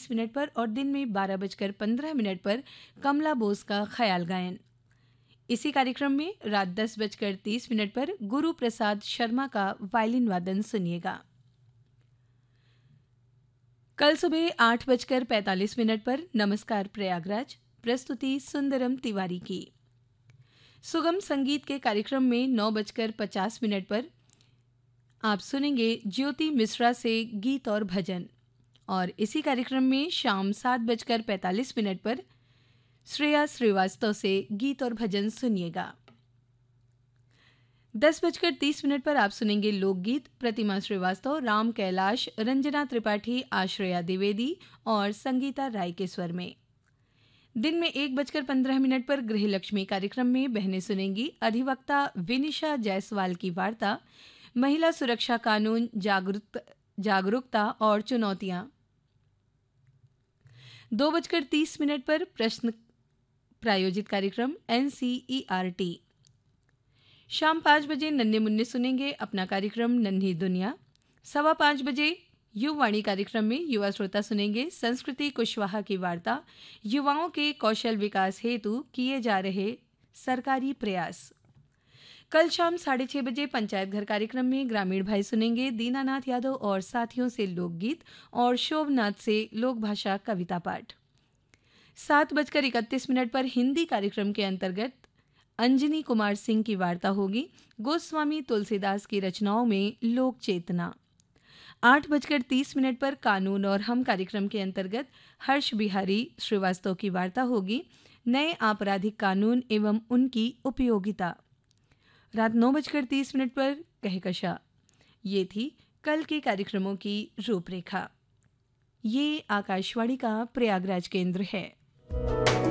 Minute पर और दिन में 12:15 पर कमला बोस का ख्याल गायन। इसी कार्यक्रम में रात 10:30 पर गुरु प्रसाद शर्मा का वायलिन वादन सुनिएगा। कल सुबह 8:45 पर नमस्कार प्रयागराज, प्रस्तुति सुंदरम तिवारी की। सुगम संगीत के कार्यक्रम में 9:50 पर आप सुनेंगे ज्योति मिश्रा से गीत और भजन, और इसी कार्यक्रम में शाम 7:45 पर श्रेया श्रीवास्तव से गीत और भजन सुनिएगा। 10:30 पर आप सुनेंगे लोकगीत, प्रतिमा श्रीवास्तव, राम कैलाश, रंजना त्रिपाठी, आश्रया द्विवेदी और संगीता राय के स्वर में। दिन में 1:15 पर गृहलक्ष्मी कार्यक्रम में बहनें सुनेंगी अधिवक्ता विनिशा जायसवाल की वार्ता महिला सुरक्षा कानून, जागरूकता और चुनौतियां। 2:30 पर प्रश्न प्रायोजित कार्यक्रम NCERT। शाम 5 बजे नन्हे मुन्ने सुनेंगे अपना कार्यक्रम नन्ही दुनिया। 5:15 बजे युवाणी कार्यक्रम में युवा श्रोता सुनेंगे संस्कृति कुशवाहा की वार्ता युवाओं के कौशल विकास हेतु किए जा रहे सरकारी प्रयास। कल शाम 6:30 बजे पंचायत घर कार्यक्रम में ग्रामीण भाई सुनेंगे दीनानाथ यादव और साथियों से लोकगीत और शोभनाथ से लोक भाषा कविता पाठ। 7:31 पर हिंदी कार्यक्रम के अंतर्गत अंजनी कुमार सिंह की वार्ता होगी गोस्वामी तुलसीदास की रचनाओं में लोक चेतना। 8:30 पर कानून और हम कार्यक्रम के अंतर्गत हर्ष बिहारी श्रीवास्तव की वार्ता होगी नए आपराधिक कानून एवं उनकी उपयोगिता। रात 9:30 पर कहकशा। ये थी कल के कार्यक्रमों की रूपरेखा। ये आकाशवाणी का प्रयागराज केंद्र है।